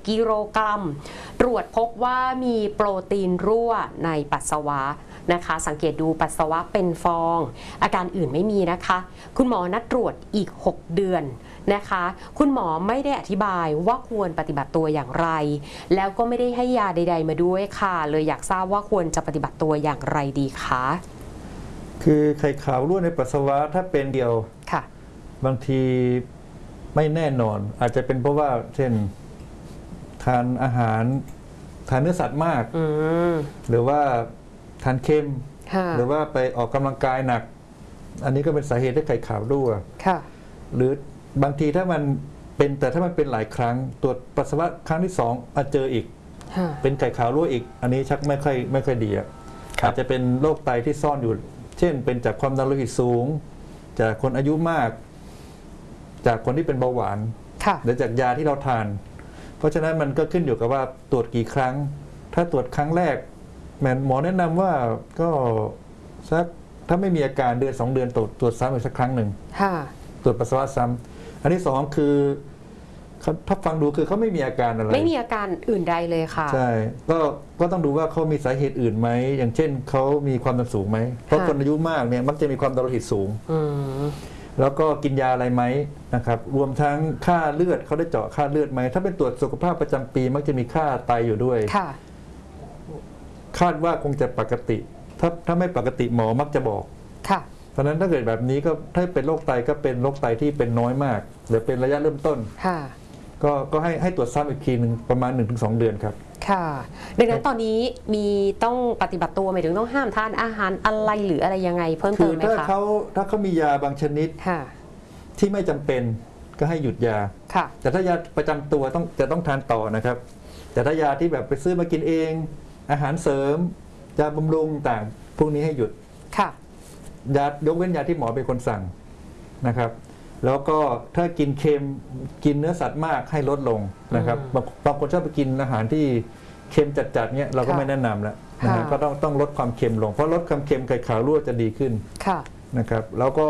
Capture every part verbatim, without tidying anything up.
กิโลกรัมตรวจพบว่ามีโปรตีนรั่วในปัสสาวะนะคะสังเกตดูปัสสาวะเป็นฟองอาการอื่นไม่มีนะคะคุณหมอนัดตรวจอีกหกเดือนนะคะคุณหมอไม่ได้อธิบายว่าควรปฏิบัติตัวอย่างไรแล้วก็ไม่ได้ให้ยาใดๆมาด้วยค่ะเลยอยากทราบว่าควรจะปฏิบัติตัวอย่างไรดีคะคือไข่ขาวรั่วในปัสสาวะถ้าเป็นเดียวค่ะบางทีไม่แน่นอนอาจจะเป็นเพราะว่าเช่นทานอาหารทานเนื้อสัตว์มากหรือว่าทานเค็มหรือว่าไปออกกำลังกายหนักอันนี้ก็เป็นสาเหตุให้ไข่ขาวรั่วหรือบางทีถ้ามันเป็นแต่ถ้ามันเป็นหลายครั้งตรวจปัสสาวะครั้งที่สองมาเจออีกเป็นไข่ขาวรั่วอีกอันนี้ชักไม่ค่อยไม่ค่อยดีอาจจะเป็นโรคไตที่ซ่อนอยู่เช่นเป็นจากความดันโลหิตสูงจากคนอายุมากจากคนที่เป็นเบาหวานหรือจากยาที่เราทานเพราะฉะนั้นมันก็ขึ้นอยู่กับว่าตรวจกี่ครั้งถ้าตรวจครั้งแรกหมอแนะนำว่าก็สักถ้าไม่มีอาการเดือนสองเดือนตรวจตรวจซ้ำอีกสักครั้งหนึ่งตรวจปัสสาวะซ้ำอันที่สองคือถ้าฟังดูคือเขาไม่มีอาการอะไรไม่มีอาการอื่นใดเลยค่ะใช่ก็ก็ต้องดูว่าเขามีสาเหตุอื่นไหมอย่างเช่นเขามีความดันสูงไหมเพราะคนอายุมากเนี่ยมักจะมีความดันโลหิตสูงแล้วก็กินยาอะไรไหมนะครับรวมทั้งค่าเลือดเขาได้เจาะค่าเลือดไหมถ้าเป็นตรวจสุขภาพประจำปีมักจะมีค่าไตอยู่ด้วยคาดว่าคงจะปกติถ้าถ้าไม่ปกติหมอมักจะบอกเพราะฉะนั้นถ้าเกิดแบบนี้ก็ถ้าเป็นโรคไตก็เป็นโรคไตที่เป็นน้อยมากหรือเป็นระยะเริ่มต้นก็ก็ให้ให้ตรวจซ้ำอีกทีหนึ่งประมาณ หนึ่งถึงสอง เดือนครับค่ะดังนั้นตอนนี้มีต้องปฏิบัติตัวหมายถึงต้องห้ามทานอาหารอะไรหรืออะไรยังไงเพิ่มเติมไหมคะคือถ้าเขาถ้าเขามียาบางชนิดที่ไม่จำเป็นก็ให้หยุดยาแต่ถ้ายาประจำตัวต้องจะต้องทานต่อนะครับแต่ถ้ายาที่แบบไปซื้อมากินเองอาหารเสริมยาบำรุงต่างพวกนี้ให้หยุดค่ะยายกเว้นยาที่หมอเป็นคนสั่งนะครับแล้วก็ถ้ากินเค็มกินเนื้อสัตว์มากให้ลดลงนะครับบางคนชอบไปกินอาหารที่เค็มจัดๆเนี่ยเราก็ไม่แนะนำแล้วนะฮะก็ต้องต้องลดความเค็มลงเพราะลดความเค็มไข่ขาวรั่วจะดีขึ้นนะครับแล้วก็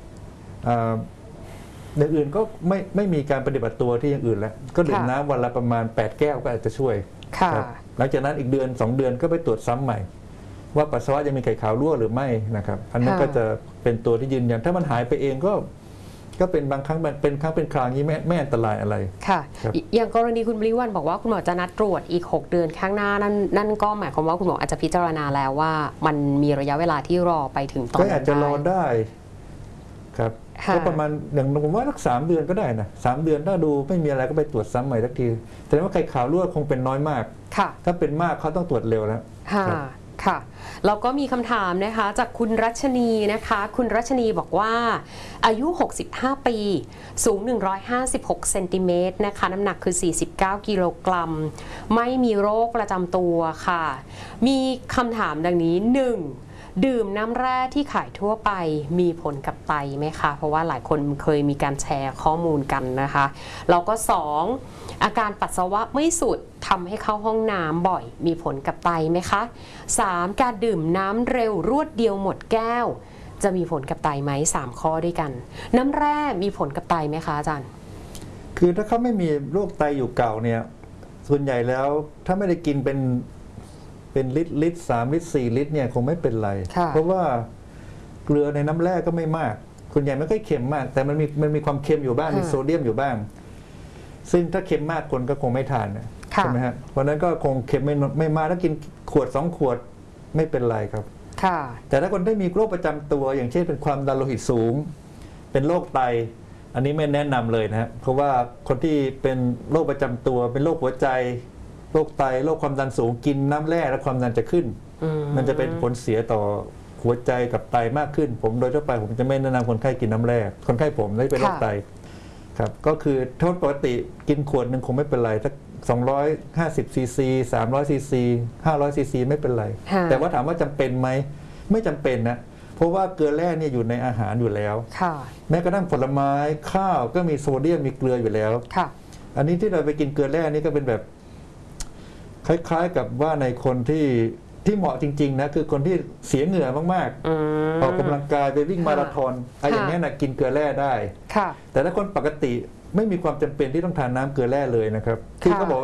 อย่างอื่นก็ไม่ไม่มีการปฏิบัติตัวที่อย่างอื่นแล้วก็ดื่มน้ำวันละประมาณแปดแก้วก็อาจจะช่วยหลังจากนั้นอีกเดือนสองเดือนก็ไปตรวจซ้ำใหม่ว่าปัสสาวะยังมีไข่ขาวรั่วหรือไม่นะครับอันนั้นก็จะเป็นตัวที่ยืนยันถ้ามันหายไปเองก็ก็เป็นบางครั้งเป็นครั้งเป็นคราวนี้ไม่ไม่อันตรายอะไรค่ะอย่างกรณีคุณบริวันบอกว่าคุณหมอจะนัดตรวจอีกหกเดือนข้างหน้านั่นนั่นก็หมายความว่าคุณหมออาจจะพิจารณาแล้วว่ามันมีระยะเวลาที่รอไปถึงตอนนั้นก็อาจจะรอได้ครับก็ประมาณอย่างผมว่าสักสามเดือนก็ได้นะสามเดือนถ้าดูไม่มีอะไรก็ไปตรวจซ้ำใหม่สักทีแต่ว่าไข่ขาวรั่วคงเป็นน้อยมากถ้าเป็นมากเขาต้องตรวจเร็วแล้วค่ะแล้วก็มีคำถามนะคะจากคุณรัชนีนะคะคุณรัชนีบอกว่าอายุหกสิบห้าปีสูงหนึ่งร้อยห้าสิบหกเซนติเมตรนะคะน้ำหนักคือสี่สิบเก้ากิโลกรัมไม่มีโรคประจำตัวค่ะมีคำถามดังนี้หนึ่งดื่มน้ำแร่ที่ขายทั่วไปมีผลกับไตไหมคะเพราะว่าหลายคนเคยมีการแชร์ข้อมูลกันนะคะแล้วก็สองอาการปัสสาวะไม่สุดทำให้เข้าห้องน้ำบ่อยมีผลกับไตไหมคะสามการดื่มน้ำเร็วรวดเดียวหมดแก้วจะมีผลกับไตไหมสามข้อด้วยกันน้ำแร่มีผลกับไตไหมคะอาจารย์คือถ้าเขาไม่มีโรคไตอยู่เก่าเนี่ยส่วนใหญ่แล้วถ้าไม่ได้กินเป็นเป็นลิตรลิตรสามลิตรสี่ลิตรเนี่ยคงไม่เป็นไรเพราะว่าเกลือในน้ำแร่ก็ไม่มากส่วนใหญ่ไม่ค่อยเค็มมากแต่มันมีมันมีความเค็มอยู่บ้างมีโซเดียมอยู่บ้างซึ่งถ้าเค็มมากคนก็คงไม่ทานใช่ไหมฮะเพราะนั้นก็คงเค็มไม่ไม่มากถ้ากินขวดสองขวดไม่เป็นไรครับแต่ถ้าคนที่มีโรคประจำตัวอย่างเช่นเป็นความดันโลหิตสูงเป็นโรคไตอันนี้ไม่แนะนำเลยนะฮะเพราะว่าคนที่เป็นโรคประจำตัวเป็นโรคหัวใจโรคไตโรคความดันสูงกินน้ำแร่แล้วความดันจะขึ้นมันจะเป็นผลเสียต่อหัวใจกับไตมากขึ้นผมโดยทั่วไปผมจะไม่แนะนำคนไข้กินน้ำแร่คนไข้ผมที่เป็นโรคไตครับก็คือโทษปกติกินขวดหนึ่งคงไม่เป็นไรถ้าสองร้อยห้าสิบซีซีสามร้อยซีซีห้าร้อยซีซีไม่เป็นไรแต่ว่าถามว่าจำเป็นไหมไม่จำเป็นนะเพราะว่าเกลือแร่เนี่ยอยู่ในอาหารอยู่แล้วแม้กระทั่งผลไม้ข้าวก็มีโซเดียมมีเกลืออยู่แล้วอันนี้ที่เราไปกินเกลือแร่นี่ก็เป็นแบบคล้ายๆกับว่าในคนที่ที่เหมาะจริงๆนะคือคนที่เสียเหงื่อมากๆออกกำลังกายไปวิ่งมาราธอนอะไรอย่างนี้นะกินเกลือแร่ได้แต่ถ้าคนปกติไม่มีความจำเป็นที่ต้องทานน้ำเกลือแร่เลยนะครับที่เขาบอก